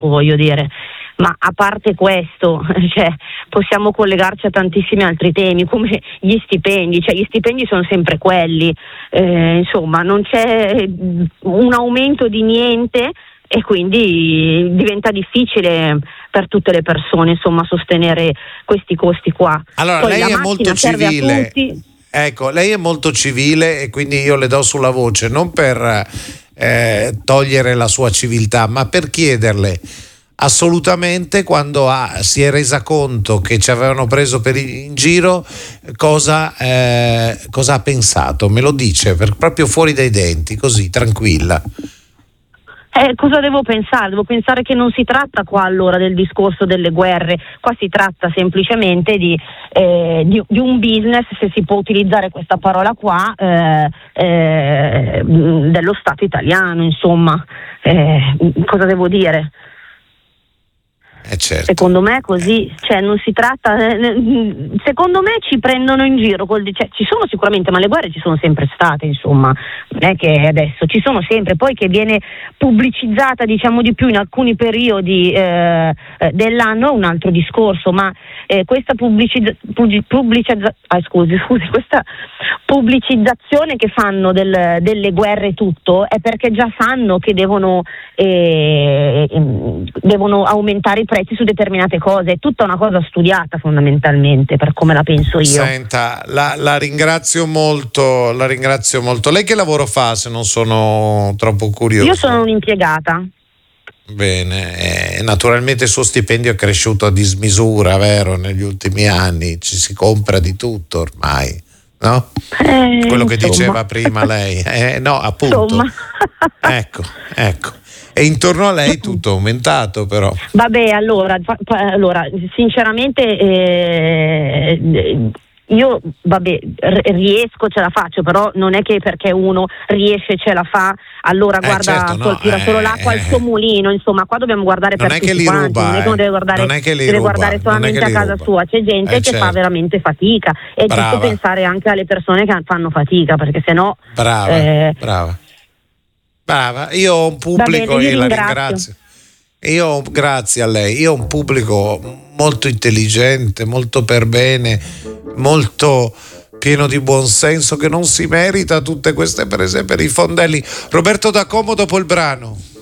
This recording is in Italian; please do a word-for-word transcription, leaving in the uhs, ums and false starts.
voglio dire. Ma a parte questo, cioè, possiamo collegarci a tantissimi altri temi, come gli stipendi, cioè gli stipendi sono sempre quelli, eh, insomma non c'è un aumento di niente e quindi diventa difficile per tutte le persone, insomma, sostenere questi costi qua. Allora, Poi lei la è macchina molto serve a civile. tutti. Ecco, lei è molto civile e quindi io le do sulla voce, non per eh, togliere la sua civiltà, ma per chiederle assolutamente, quando ha, si è resa conto che ci avevano preso per in giro, cosa, eh, cosa ha pensato? Me lo dice, per, proprio fuori dai denti, così, tranquilla. Eh, cosa devo pensare? Devo pensare che non si tratta qua allora del discorso delle guerre, qua si tratta semplicemente di, eh, di, di un business, se si può utilizzare questa parola qua, eh, eh, dello Stato italiano, insomma. Eh, cosa devo dire? Eh certo. Secondo me così, cioè non si tratta, eh, secondo me ci prendono in giro, col, cioè, ci sono sicuramente, ma le guerre ci sono sempre state, insomma, non è che adesso ci sono sempre, poi che viene pubblicizzata diciamo di più in alcuni periodi eh, dell'anno è un altro discorso, ma eh, questa pubblicizza, pubblicizza, ah, scusi, scusi, questa pubblicizzazione che fanno del, delle guerre tutto è perché già sanno che devono, eh, devono aumentare i prezzi su determinate cose, è tutta una cosa studiata fondamentalmente, per come la penso io. Senta, la, la ringrazio molto, la ringrazio molto. Lei che lavoro fa, se non sono troppo curioso? Io sono un'impiegata. Bene, eh, naturalmente il suo stipendio è cresciuto a dismisura, vero? Negli ultimi anni ci si compra di tutto ormai, no? Eh, Quello che insomma. diceva prima lei, eh, no, appunto. Insomma. Ecco, ecco. E intorno a lei tutto è aumentato, però. Vabbè, allora, fa, fa, allora sinceramente eh, io vabbè riesco, ce la faccio, però non è che perché uno riesce ce la fa allora eh, guarda, certo, no, sol, tira eh, solo l'acqua eh, al suo mulino, insomma qua dobbiamo guardare non per è che tutti li quanti, ruba, non è che uno deve guardare, non è che li deve ruba, guardare solamente non è che a li casa ruba. sua, c'è gente Eh, che certo. fa veramente fatica, è Brava. giusto pensare anche alle persone che fanno fatica, perché sennò Brava, eh, brava. Brava, io ho un pubblico, bene, io la ringrazio. ringrazio. Io, grazie a lei, io ho un pubblico molto intelligente, molto per bene, molto pieno di buonsenso, che non si merita tutte queste prese per i fondelli. Roberto Da Como dopo il brano.